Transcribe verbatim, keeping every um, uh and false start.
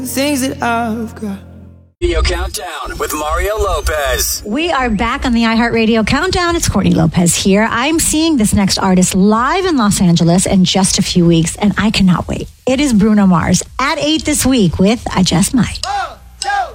things that I've got. Radio Countdown with Mario Lopez. We are back on the iHeartRadio Countdown. It's Courtney Lopez here. I'm seeing this next artist live in Los Angeles in just a few weeks, and I cannot wait. It is Bruno Mars at eight this week with I Just Might.